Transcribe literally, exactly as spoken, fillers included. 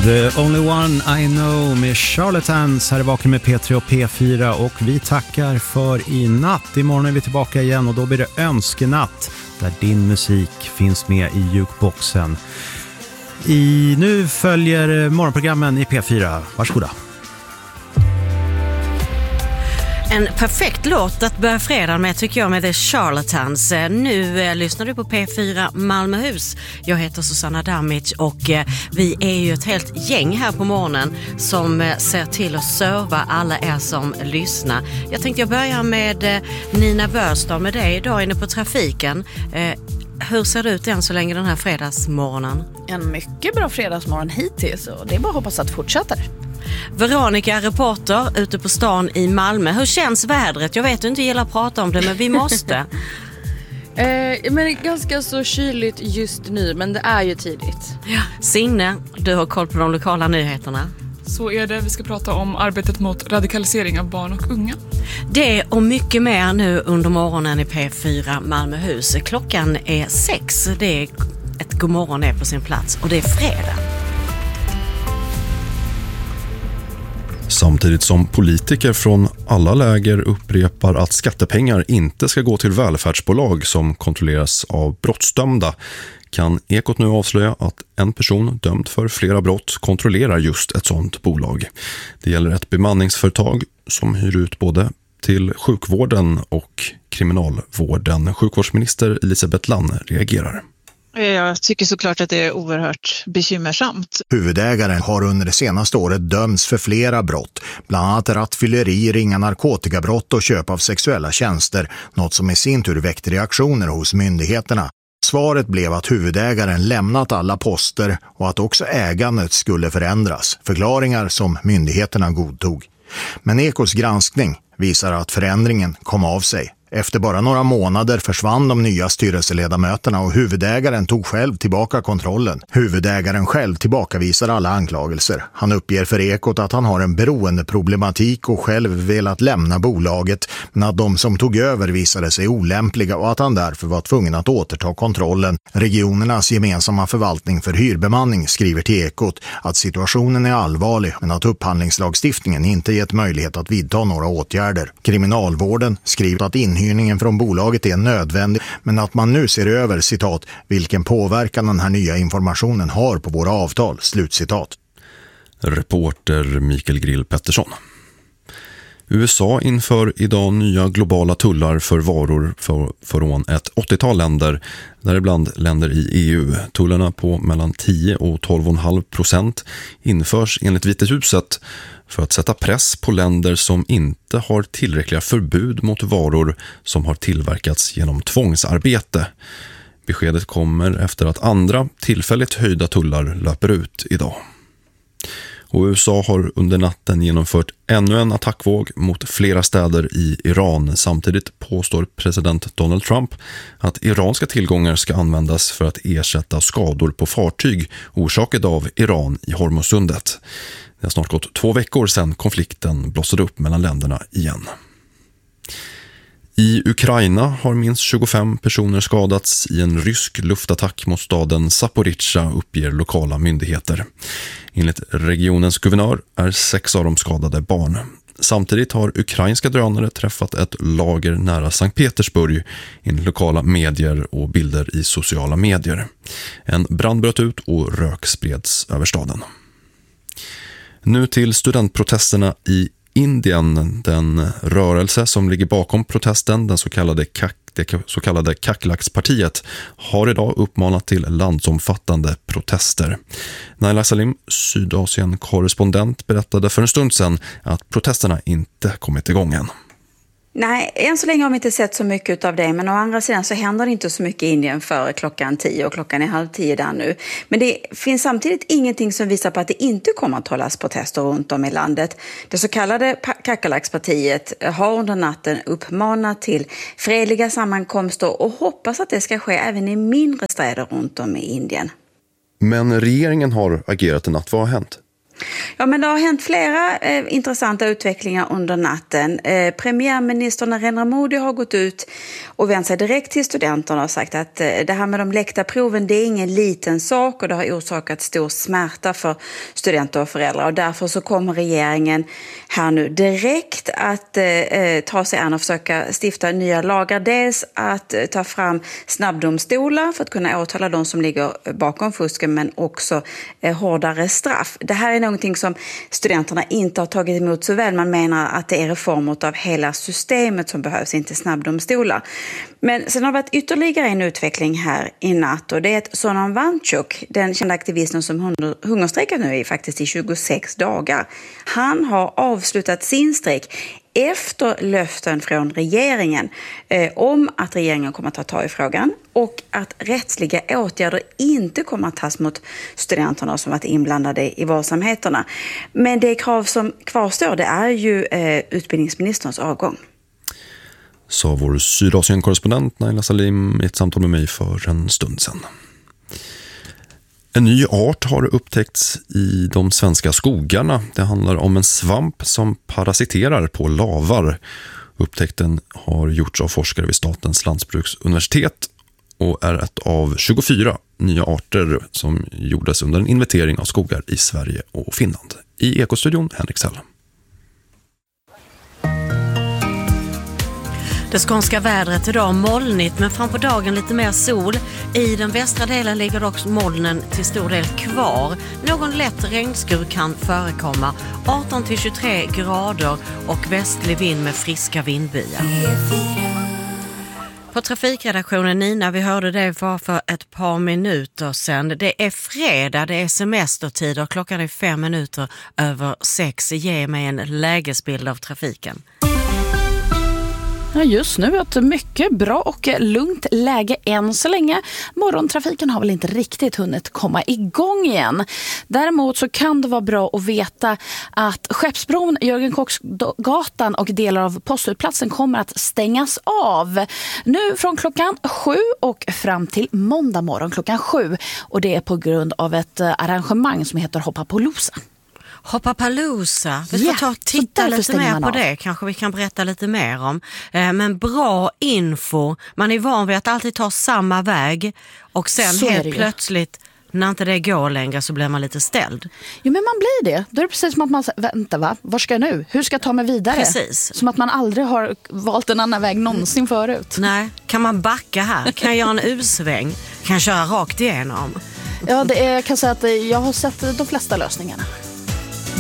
The Only One I Know med Charlatans här är vaken med P tre och P fyra och vi tackar för i natt. Imorgon är vi tillbaka igen och då blir det önskenatt där din musik finns med i jukeboxen. I, nu följer morgonprogrammen i P fyra. Varsågoda. En perfekt låt att börja fredagen med tycker jag med The Charlatans. Nu eh, lyssnar du på P fyra Malmöhus. Jag heter Susanna Damic och eh, vi är ju ett helt gäng här på morgonen som eh, ser till att serva alla er som lyssnar. Jag tänkte jag börjar med eh, Nina Börstad med dig idag inne på trafiken. Eh, hur ser det ut än så länge den här fredagsmorgonen? En mycket bra fredagsmorgon hittills och det är bara att hoppas att det fortsätter. Veronica, reporter ute på stan i Malmö. Hur känns vädret? Jag vet att du inte gillar att prata om det, men vi måste. eh, men det är ganska så kyligt just nu, men det är ju tidigt. Ja. Signe, du har koll på de lokala nyheterna. Så är det, vi ska prata om arbetet mot radikalisering av barn och unga. Det och mycket mer nu under morgonen i P fyra Malmöhus. Klockan är sex, det är ett god morgon är på sin plats och det är fredag. Samtidigt som politiker från alla läger upprepar att skattepengar inte ska gå till välfärdsbolag som kontrolleras av brottsdömda kan Ekot nu avslöja att en person dömd för flera brott kontrollerar just ett sådant bolag. Det gäller ett bemanningsföretag som hyr ut både till sjukvården och kriminalvården. Sjukvårdsminister Elisabeth Lann reagerar. Jag tycker såklart att det är oerhört bekymmersamt. Huvudägaren har under det senaste året dömts för flera brott, bland annat rattfylleri, ringa narkotikabrott och köp av sexuella tjänster, något som i sin tur väckt reaktioner hos myndigheterna. Svaret blev att huvudägaren lämnat alla poster och att också ägandet skulle förändras, förklaringar som myndigheterna godtog. Men Ekots granskning visar att förändringen kom av sig. Efter bara några månader försvann de nya styrelseledamöterna och huvudägaren tog själv tillbaka kontrollen. Huvudägaren själv tillbakavisar alla anklagelser. Han uppger för Ekot att han har en beroendeproblematik och själv velat lämna bolaget, men att de som tog över visade sig olämpliga och att han därför var tvungen att återta kontrollen. Regionernas gemensamma förvaltning för hyrbemanning skriver till Ekot att situationen är allvarlig men att upphandlingslagstiftningen inte gett möjlighet att vidta några åtgärder. Kriminalvården skriver att in Hyrningen från bolaget är nödvändig, men att man nu ser över, citat, vilken påverkan den här nya informationen har på våra avtal, slutcitat. Reporter Mikael Grill Pettersson. U S A inför idag nya globala tullar för varor för, från ett åttiotal länder, däribland länder i E U. Tullarna på mellan tio och tolv komma fem procent införs enligt Vita huset för att sätta press på länder som inte har tillräckliga förbud mot varor som har tillverkats genom tvångsarbete. Beskedet kommer efter att andra tillfälligt höjda tullar löper ut idag. Och U S A har under natten genomfört ännu en attackvåg mot flera städer i Iran. Samtidigt påstår president Donald Trump att iranska tillgångar ska användas för att ersätta skador på fartyg orsakade av Iran i Hormuzsundet. Det har snart gått två veckor sedan konflikten blossade upp mellan länderna igen. I Ukraina har minst tjugofem personer skadats i en rysk luftattack mot staden Zaporizjzja, uppger lokala myndigheter. Enligt regionens guvernör är sex av de skadade barn. Samtidigt har ukrainska drönare träffat ett lager nära Sankt Petersburg enligt lokala medier och bilder i sociala medier. En brand bröt ut och rök spreds över staden. Nu till studentprotesterna i Indien. Den rörelse som ligger bakom protesten, den så kallade Kak, det så kallade Kaklakspartiet, har idag uppmanat till landsomfattande protester. Naila Salim, Sydasien-korrespondent, berättade för en stund sedan att protesterna inte kommit igång än. Nej, än så länge har vi inte sett så mycket av det, men å andra sidan så händer det inte så mycket i Indien för klockan tio och klockan är halv tio där nu. Men det finns samtidigt ingenting som visar på att det inte kommer att hållas protester runt om i landet. Det så kallade Kaklakspartiet har under natten uppmanat till fredliga sammankomster och hoppas att det ska ske även i mindre städer runt om i Indien. Men regeringen har agerat i natt. Vad har hänt? Ja, men det har hänt flera eh, intressanta utvecklingar under natten. Eh, premiärminister Narendra Modi har gått ut och vänt sig direkt till studenterna och sagt att eh, det här med de läckta proven, det är ingen liten sak och det har orsakat stor smärta för studenter och föräldrar. Och därför så kommer regeringen här nu direkt att eh, ta sig an och försöka stifta nya lagar. Dels att eh, ta fram snabbdomstolar för att kunna åtala de som ligger bakom fusken, men också eh, hårdare straff. Det här är någonting som studenterna inte har tagit emot så väl. Man menar att det är reformer av hela systemet som behövs, inte snabbdomstolar. Men sen har det varit ytterligare en utveckling här i natt och det är att Sonam Wangchuk, den kända aktivisten som hungerstrejkat nu i faktiskt i tjugosex dagar, han har avslutat sin strejk efter löften från regeringen eh, om att regeringen kommer att ta tag i frågan och att rättsliga åtgärder inte kommer att tas mot studenterna som varit inblandade i våldsamheterna. Men det krav som kvarstår, det är ju eh, utbildningsministerns avgång. Sa vår Sydasien-korrespondent Naila Salim i ett samtal med mig för en stund sedan. En ny art har upptäckts i de svenska skogarna. Det handlar om en svamp som parasiterar på lavar. Upptäckten har gjorts av forskare vid Statens lantbruksuniversitet och är ett av tjugofyra nya arter som gjordes under en inventering av skogar i Sverige och Finland. I Ekostudion, Henrik Sell. Det skånska vädret idag molnigt men fram på dagen lite mer sol. I den västra delen ligger dock molnen till stor del kvar. Någon lätt regnskur kan förekomma. arton till tjugotre grader och västlig vind med friska vindbyar. På trafikredaktionen Nina, vi hörde det var för ett par minuter sedan. Det är fredag, det är semestertid och klockan är fem minuter över sex. Ge mig en lägesbild av trafiken. Ja, just nu ett mycket bra och lugnt läge än så länge. Morgontrafiken har väl inte riktigt hunnit komma igång igen. Däremot så kan det vara bra att veta att Skeppsbron, Jörgen Kocksgatan och delar av Postutplatsen kommer att stängas av. Nu från klockan sju och fram till måndag morgon klockan sju. Och det är på grund av ett arrangemang som heter Hoppapalooza. Hoppapalooza. Vi får Ja, ta och titta lite mer på av. det. Kanske vi kan berätta lite mer om. Eh, men bra info. Man är van vid att alltid ta samma väg. Och sen Så är helt det ju. plötsligt, när inte det går längre, så blir man lite ställd. Jo, men man blir det. Då är det precis som att man säger, vänta va? Var ska jag nu? Hur ska jag ta mig vidare? Precis. Som att man aldrig har valt en annan väg någonsin förut. Nej, kan man backa här? Kan jag göra en U-sväng? Kan jag köra rakt igenom? Ja, det är, jag kan säga att jag har sett de flesta lösningarna.